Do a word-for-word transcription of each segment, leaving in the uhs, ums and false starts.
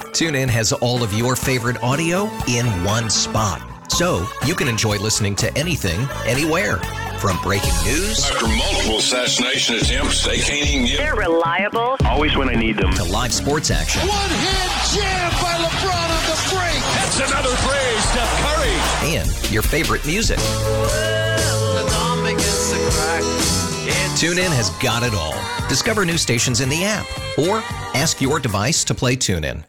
TuneIn has all of your favorite audio in one spot, so you can enjoy listening to anything, anywhere. From breaking news after multiple assassination attempts, they can't even get. They're reliable. Always when I need them. To live sports action. One-hand jam by LeBron on the break. That's another three, Steph Curry. And your favorite music. TuneIn has got it all. Discover new stations in the app or ask your device to play TuneIn.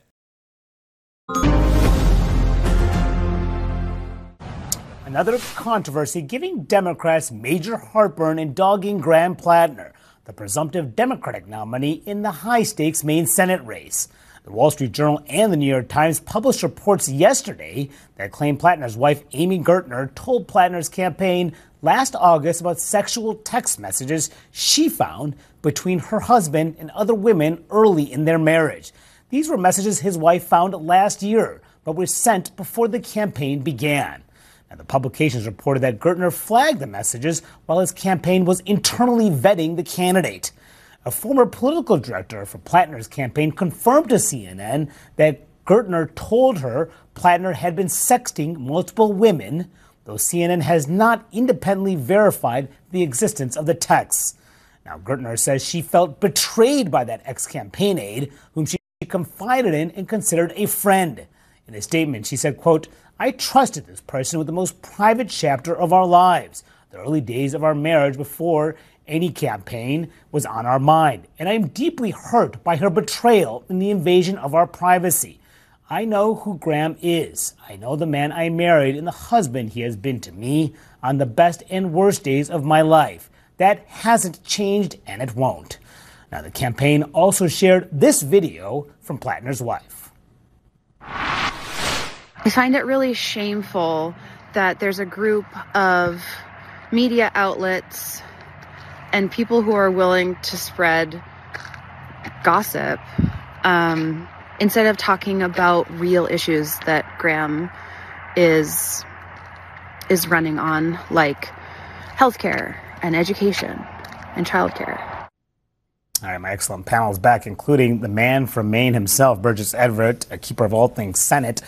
Another controversy giving Democrats major heartburn in dogging Graham Plattner, the presumptive Democratic nominee in the high-stakes Maine Senate race. The Wall Street Journal and the New York Times published reports yesterday that claim Plattner's wife, Amy Gertner, told Plattner's campaign last August about sexual text messages she found between her husband and other women early in their marriage. These were messages his wife found last year, but were sent before the campaign began. Now, the publications reported that Gertner flagged the messages while his campaign was internally vetting the candidate. A former political director for Plattner's campaign confirmed to C N N that Gertner told her Plattner had been sexting multiple women, though C N N has not independently verified the existence of the texts. Now, Gertner says she felt betrayed by that ex-campaign aide, whom she confided in and considered a friend. In a statement, she said, quote, "I trusted this person with the most private chapter of our lives, the early days of our marriage before any campaign was on our mind, and I am deeply hurt by her betrayal in the invasion of our privacy. I know who Graham is. I know the man I married and the husband he has been to me on the best and worst days of my life. That hasn't changed, and it won't." Now, the campaign also shared this video from Plattner's wife. I find it really shameful that there's a group of media outlets and people who are willing to spread gossip um, instead of talking about real issues that Graham is is running on, like healthcare and education and childcare. All right, my excellent panel is back, including the man from Maine himself, Burgess Everett, a keeper of all things Senate.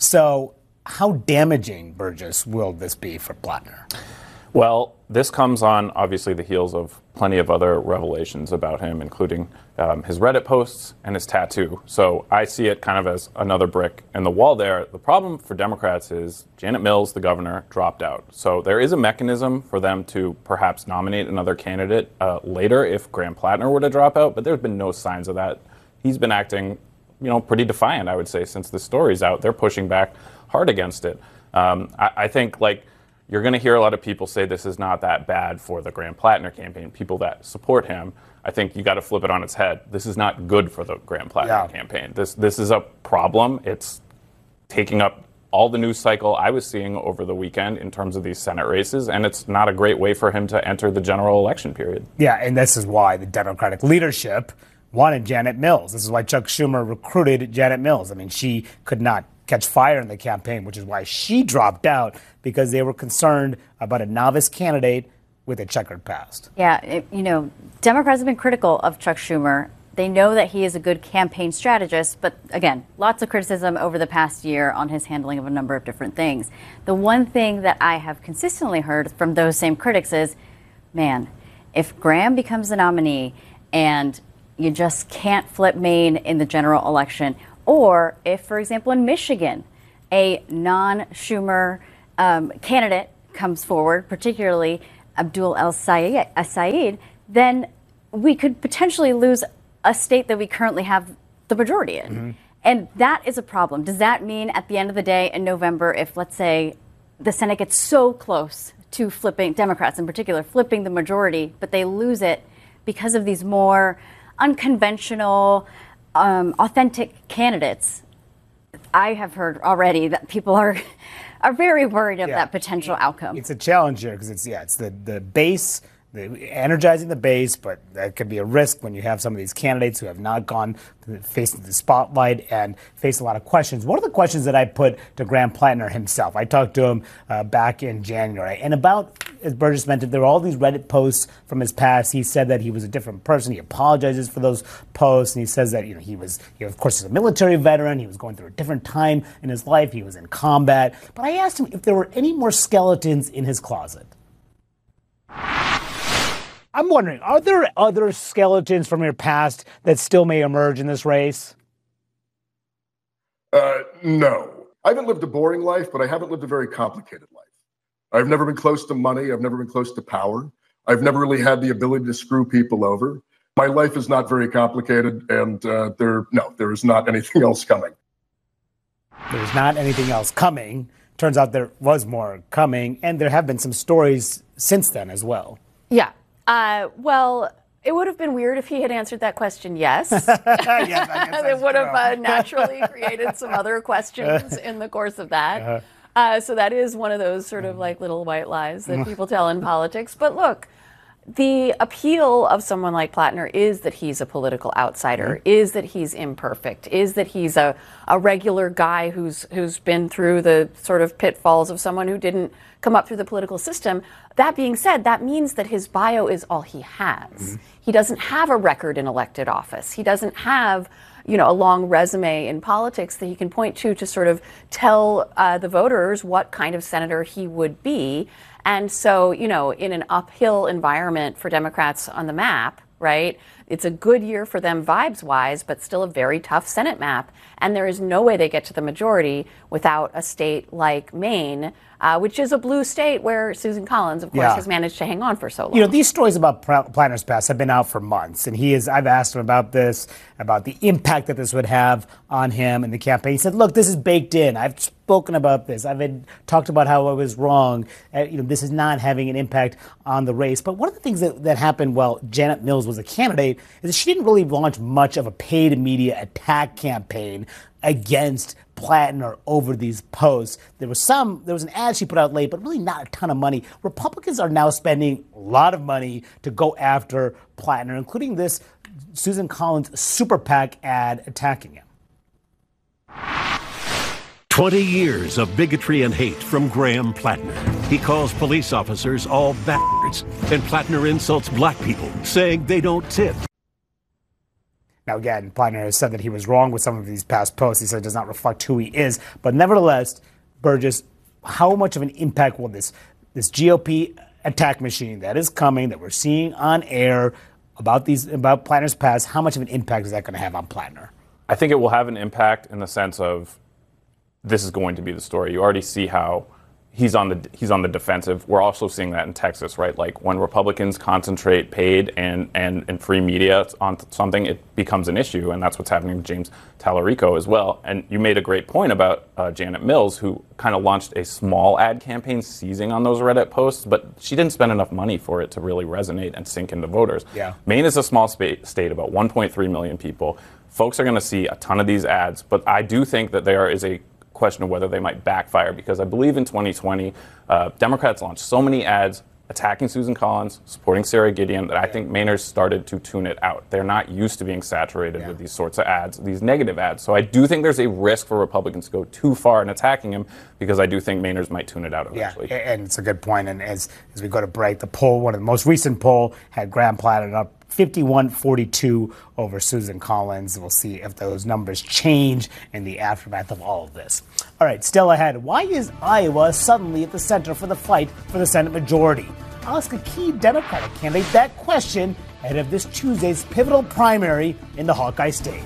So how damaging, Burgess, will this be for Plattner? Well, this comes on, obviously, the heels of plenty of other revelations about him, including um, his Reddit posts and his tattoo. So I see it kind of as another brick in the wall there. The problem for Democrats is Janet Mills, the governor, dropped out. So there is a mechanism for them to perhaps nominate another candidate uh, later if Graham Plattner were to drop out, but there's been no signs of that. He's been acting, you know, pretty defiant, I would say, since the story's out. They're pushing back hard against it. Um, I, I think, like, you're going to hear a lot of people say this is not that bad for the Graham Plattner campaign, people that support him. I think you got to flip it on its head. This is not good for the Graham Plattner yeah. campaign. This this is a problem. It's taking up all the news cycle I was seeing over the weekend in terms of these Senate races, and it's not a great way for him to enter the general election period. Yeah, and this is why the Democratic leadership wanted Janet Mills. This is why Chuck Schumer recruited Janet Mills. I mean, she could not catch fire in the campaign, which is why she dropped out, because they were concerned about a novice candidate with a checkered past. Yeah, it, you know, Democrats have been critical of Chuck Schumer. They know that he is a good campaign strategist, but again, lots of criticism over the past year on his handling of a number of different things. The one thing that I have consistently heard from those same critics is, man, if Graham becomes the nominee and you just can't flip Maine in the general election, or if, for example, in Michigan, a non-Schumer um, candidate comes forward, particularly Abdul El-Sayed, then we could potentially lose a state that we currently have the majority in. Mm-hmm. And that is a problem. Does that mean at the end of the day in November, if, let's say, the Senate gets so close to flipping, Democrats in particular, flipping the majority, but they lose it because of these more unconventional, Um, authentic candidates, I have heard already that people are are very worried of yeah. that potential outcome. It's a challenge here because it's yeah, it's the, the base energizing the base, but that could be a risk when you have some of these candidates who have not gone facing the spotlight and face a lot of questions. One of the questions that I put to Graham Plattner himself, I talked to him uh, back in January, and about, as Burgess mentioned, there were all these Reddit posts from his past. He said that he was a different person. He apologizes for those posts, and he says that you know he was, you know, of course, he's a military veteran. He was going through a different time in his life. He was in combat. But I asked him if there were any more skeletons in his closet. I'm wondering, are there other skeletons from your past that still may emerge in this race? Uh, no. I haven't lived a boring life, but I haven't lived a very complicated life. I've never been close to money. I've never been close to power. I've never really had the ability to screw people over. My life is not very complicated, and uh, there, no, there is not anything else coming. There's not anything else coming. Turns out there was more coming, and there have been some stories since then as well. Yeah. Uh, well, it would have been weird if he had answered that question yes. yes I guess it would have uh, naturally created some other questions in the course of that. Uh-huh. Uh, so that is one of those sort of like little white lies that people tell in politics. But look, the appeal of someone like Plattner is that he's a political outsider, mm-hmm. is that he's imperfect, is that he's a, a regular guy who's who's been through the sort of pitfalls of someone who didn't come up through the political system. That being said, that means that his bio is all he has. Mm-hmm. He doesn't have a record in elected office. He doesn't have, you know, a long resume in politics that he can point to to sort of tell uh, the voters what kind of senator he would be. And so, you know, in an uphill environment for Democrats on the map, right, it's a good year for them vibes-wise, but still a very tough Senate map. And there is no way they get to the majority without a state like Maine, uh, which is a blue state where Susan Collins, of course, yeah. has managed to hang on for so long. You know, these stories about Plattner's past have been out for months. And he is, I've asked him about this, about the impact that this would have on him in the campaign. He said, look, this is baked in. I've spoken about this. I've had, talked about how I was wrong. Uh, you know, this is not having an impact on the race. But one of the things that, that happened while Janet Mills was a candidate is that she didn't really launch much of a paid media attack campaign against Plattner over these posts. There was some, there was an ad she put out late, but really not a ton of money. Republicans are now spending a lot of money to go after Plattner, including this Susan Collins super PAC ad attacking him. twenty years of bigotry and hate from Graham Plattner. He calls police officers all bastards, and Plattner insults black people, saying they don't tip. Now, again, Plattner has said that he was wrong with some of these past posts. He said it does not reflect who he is. But nevertheless, Burgess, how much of an impact will this, this G O P attack machine that is coming, that we're seeing on air about these about Plattner's past, how much of an impact is that going to have on Plattner? I think it will have an impact in the sense of this is going to be the story. You already see how he's on the he's on the defensive. We're also seeing that in Texas, right? Like when Republicans concentrate paid and, and, and free media on something, it becomes an issue, and that's what's happening with James Tallarico as well. And you made a great point about uh, Janet Mills, who kind of launched a small ad campaign seizing on those Reddit posts, but she didn't spend enough money for it to really resonate and sink into voters. Yeah. Maine is a small spa- state, about one point three million people. Folks are going to see a ton of these ads, but I do think that there is a question of whether they might backfire, because I believe in twenty twenty, uh, Democrats launched so many ads attacking Susan Collins, supporting Sarah Gideon, that I think Mainers started to tune it out. They're not used to being saturated yeah. with these sorts of ads, these negative ads. So I do think there's a risk for Republicans to go too far in attacking him, because I do think Mainers might tune it out eventually. Yeah, and it's a good point. And as, as we go to break, the poll, one of the most recent poll, had Graham Plattner up fifty-one forty-two over Susan Collins. We'll see if those numbers change in the aftermath of all of this. All right, still ahead. Why is Iowa suddenly at the center for the fight for the Senate majority? I'll ask a key Democratic candidate that question ahead of this Tuesday's pivotal primary in the Hawkeye State.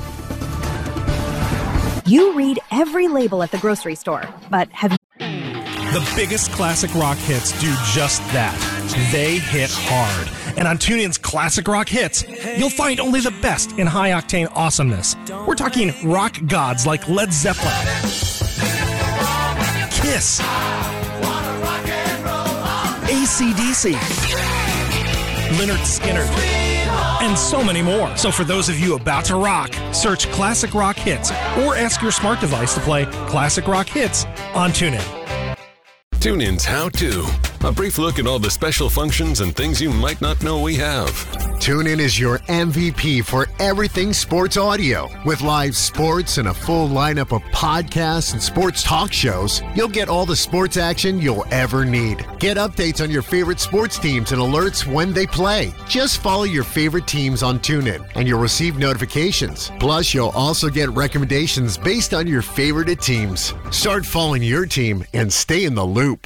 You read every label at the grocery store, but have you... The biggest classic rock hits do just that. They hit hard. And on TuneIn's Classic Rock Hits, you'll find only the best in high-octane awesomeness. We're talking rock gods like Led Zeppelin, Kiss, A C D C, Lynyrd Skynyrd, and so many more. So for those of you about to rock, search Classic Rock Hits or ask your smart device to play Classic Rock Hits on TuneIn. TuneIn's How To. A brief look at all the special functions and things you might not know we have. TuneIn is your M V P for everything sports audio. With live sports and a full lineup of podcasts and sports talk shows, you'll get all the sports action you'll ever need. Get updates on your favorite sports teams and alerts when they play. Just follow your favorite teams on TuneIn, and you'll receive notifications. Plus, you'll also get recommendations based on your favorite teams. Start following your team and stay in the loop.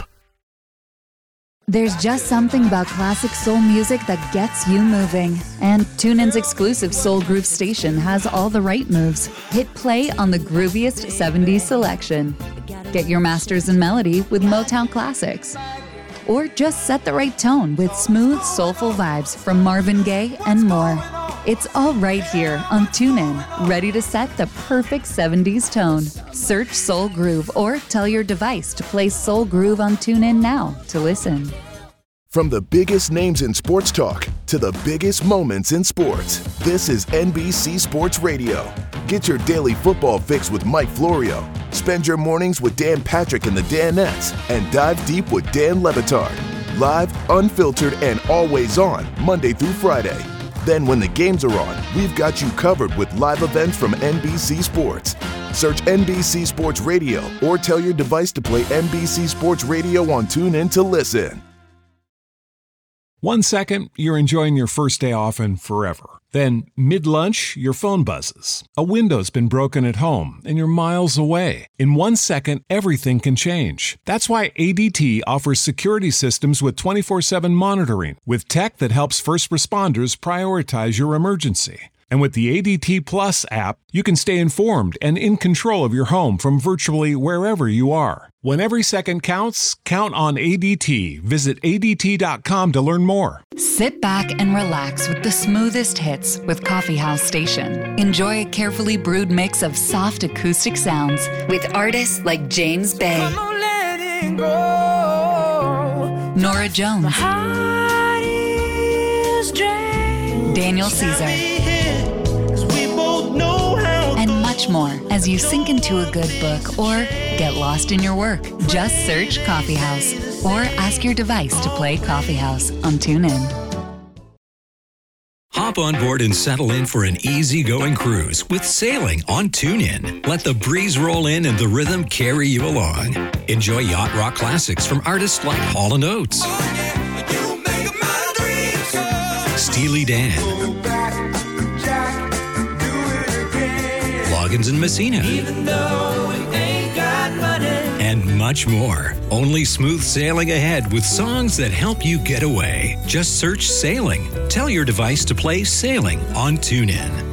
There's just something about classic soul music that gets you moving. And TuneIn's exclusive Soul Groove station has all the right moves. Hit play on the grooviest seventies selection. Get your masters in melody with Motown classics. Or just set the right tone with smooth, soulful vibes from Marvin Gaye and more. It's all right here on TuneIn, ready to set the perfect seventies tone. Search Soul Groove or tell your device to play Soul Groove on TuneIn now to listen. From the biggest names in sports talk to the biggest moments in sports, this is N B C Sports Radio. Get your daily football fix with Mike Florio. Spend your mornings with Dan Patrick and the Danettes, and dive deep with Dan Le Batard. Live, unfiltered, and always on, Monday through Friday. Then when the games are on, we've got you covered with live events from N B C Sports. Search N B C Sports Radio or tell your device to play N B C Sports Radio on TuneIn to listen. One second, you're enjoying your first day off and forever. Then, mid-lunch, your phone buzzes. A window's been broken at home, and you're miles away. In one second, everything can change. That's why A D T offers security systems with twenty-four seven monitoring, with tech that helps first responders prioritize your emergency. And with the A D T Plus app, you can stay informed and in control of your home from virtually wherever you are. When every second counts, count on A D T. Visit A D T dot com to learn more. Sit back and relax with the smoothest hits with Coffee House Station. Enjoy a carefully brewed mix of soft acoustic sounds with artists like James Bay, Nora Jones, Daniel Caesar, and much more as you sink into a good book or get lost in your work. Just search Coffee House or ask your device to play Coffee House on TuneIn. Hop on board and settle in for an easygoing cruise with sailing on TuneIn. Let the breeze roll in and the rhythm carry you along. Enjoy yacht rock classics from artists like Hall and Oates, Steely Dan, Loggins and Messina, and much more. Only smooth sailing ahead with songs that help you get away. Just search Sailing. Tell your device to play Sailing on TuneIn.